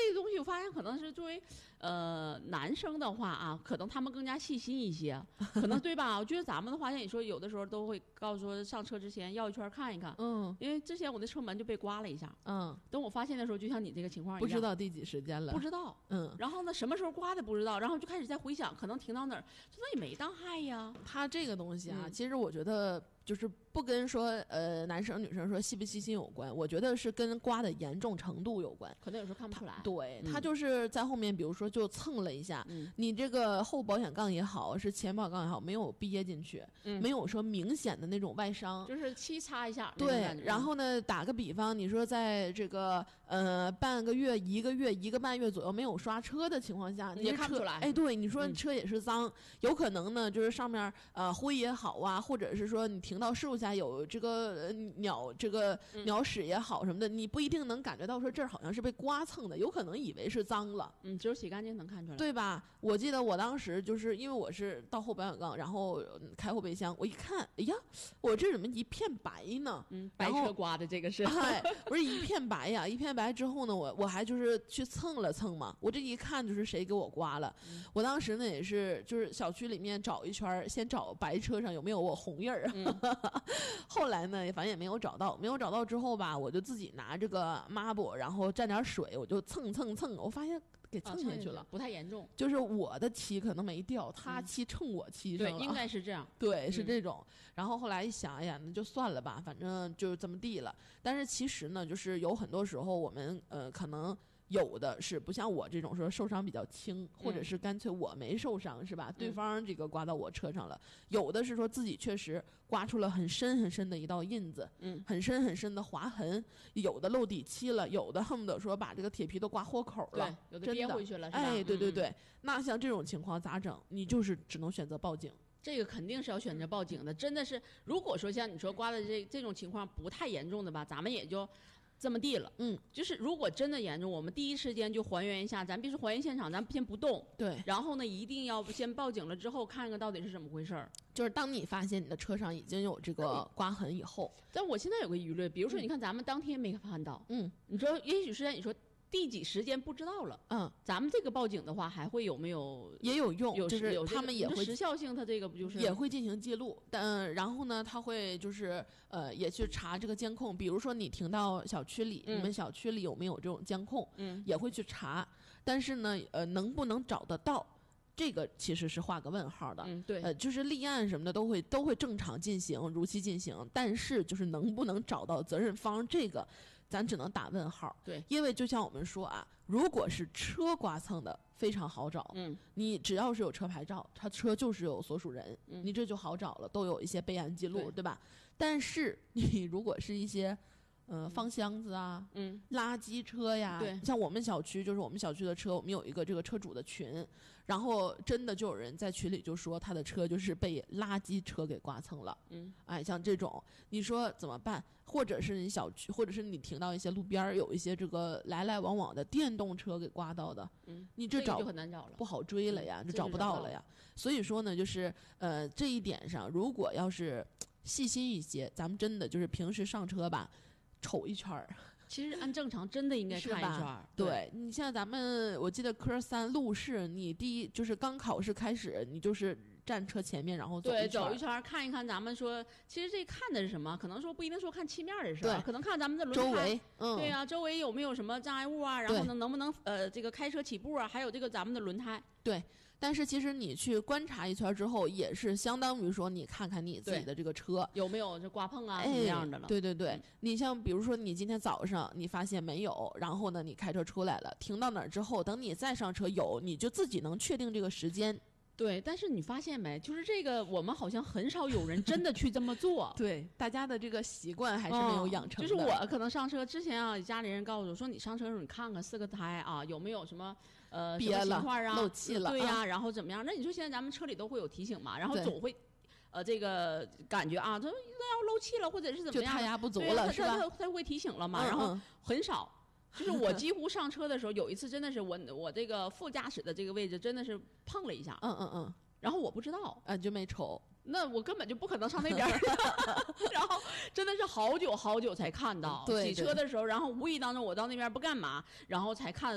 个东西我发现可能是作为男生的话啊，可能他们更加细心一些，可能对吧？我觉得咱们的话，像你说，有的时候都会告诉说上车之前绕一圈看一看，因为之前我的车门就被刮了一下，等我发现的时候，就像你这个情况一样， 不知道第几时间了， 不知道，然后呢，什么时候刮的不知道，然后就开始在回想，可能停到哪儿，那也没当害呀。 他这个东西啊，其实我觉得就是不跟说男生女生说细不细心有关，我觉得是跟刮的严重程度有关， 可能有时候看不出来。 对，他就是在后面，比如说就蹭了一下，你这个后保险杠也好，是前保险杠也好，没有憋进去，没有说明显的那种外伤， 就是漆擦一下。 对，然后呢，打个比方，你说在这个半个月、1个月、1个半月左右没有刷车的情况下， 你也看不出来。 哎，对，你说车也是脏，有可能呢，就是上面灰也好啊，或者是说你停到树下有这个鸟屎也好什么的，你不一定能感觉到说这儿好像是被刮蹭的，有可能以为是脏了。 只有洗干净能看出来， 对吧？我记得我当时就是因为我是到后保险杠，然后开后备箱，我一看，哎呀，我这怎么一片白呢？ 白车刮的这个是， 哎，不是一片白呀，一片白之后呢，我还就是去蹭了蹭嘛，我这一看就是谁给我刮了。我当时呢也是就是小区里面找一圈，先找白车上有没有我红印儿，后来呢反正也没有找到，没有找到之后吧，我就自己拿这个抹布，然后蘸点水，我就蹭，我发现给蹭进去了， 不太严重， 就是我的漆可能没掉，他漆蹭我漆上了， 对，应该是这样， 对，是这种。然后后来一想，哎呀，那就算了吧，反正就是这么地了。但是其实呢，就是有很多时候我们可能有的是不像我这种说受伤比较轻，或者是干脆我没受伤，是吧？对方这个刮到我车上了，有的是说自己确实刮出了很深很深的一道印子，很深很深的划痕，有的漏底漆了，有的恨不得说把这个铁皮都刮豁口了， 对，有的憋回去了，是吧？ 哎，对，那像这种情况咋整？你就是只能选择报警。 这个肯定是要选择报警的，真的是，如果说像你说刮的这种情况不太严重的吧，咱们也就这么地了。就是如果真的严重，我们第一时间就还原一下，咱必须还原现场，咱先不动。 对， 然后呢，一定要先报警了之后，看看到底是怎么回事儿。 就是当你发现你的车上已经有这个刮痕以后， 但我现在有个疑虑，比如说你看咱们当天没看到，你说也许是你说第几时间不知道了，咱们这个报警的话还会有没有也有用，就是他们也会时效性，它这个不就是也会进行记录，然后呢，他会就是也去查这个监控，比如说你停到小区里，你们小区里有没有这种监控，也会去查，但是呢，能不能找得到？这个其实是画个问号的， 对， 就是立案什么的都会正常进行，如期进行，但是就是能不能找到责任方，这个咱只能打问号。 对， 因为就像我们说啊，如果是车刮蹭的，非常好找，你只要是有车牌照，他车就是有所属人，你这就好找了，都有一些备案记录，对吧？但是你如果是一些放箱子啊，垃圾车呀， 对， 像我们小区就是我们小区的车，我们有一个这个车主的群，然后真的就有人在群里就说他的车就是被垃圾车给刮蹭了，哎，像这种你说怎么办？或者是你小区，或者是你停到一些路边有一些这个来来往往的电动车给刮到的，你这就很难找了， 不好追了呀，就找不到了呀。所以说呢，就是这一点上，如果要是细心一些，咱们真的就是平时上车吧。瞅一圈儿， 其实按正常真的应该看一圈儿。 对，你像咱们，我记得科3路试，你第一就是刚考试开始，你就是站车前面，然后走一圈看一看。咱们说，其实这看的是什么？可能说不一定说看漆面的事儿，可能看咱们的轮胎周围， 对呀，周围有没有什么障碍物啊？然后能不能这个开车起步啊？还有这个咱们的轮胎。 对，但是其实你去观察一圈之后，也是相当于说你看看你自己的这个车有没有这刮碰啊什么样的了。 对，你像比如说你今天早上你发现没有，然后呢你开车出来了，停到哪儿之后，等你再上车有，你就自己能确定这个时间。 对，但是你发现没，就是这个我们好像很少有人真的去这么做。 对，大家的这个习惯还是没有养成的。 就是我可能上车之前啊，家里人告诉我说，你上车的时候你看看4个胎啊有没有什么憋了、 什么情况啊、 漏气了， 对呀，然后怎么样？那你说现在咱们车里都会有提醒嘛，然后总会这个感觉啊，他说要漏气了或者是怎么样， 就胎压不足了，是吧？ 他会提醒了嘛，然后很少。就是我几乎上车的时候，有一次真的是我这个副驾驶的这个位置真的是碰了一下，然后我不知道， 你就没瞅， 那我根本就不可能上那边然后真的是好久才看到，洗车的时候，然后无意当中我到那边不干嘛，然后才看